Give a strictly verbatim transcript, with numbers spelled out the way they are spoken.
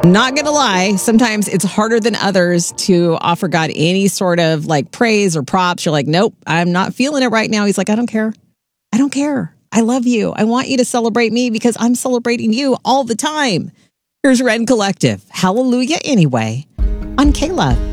Not gonna lie, sometimes it's harder than others to offer God any sort of like praise or props. You're like, nope, I'm not feeling it right now. He's like, I don't care. I don't care. I love you. I want you to celebrate me because I'm celebrating you all the time. Here's Red Collective. Hallelujah anyway on K-Love.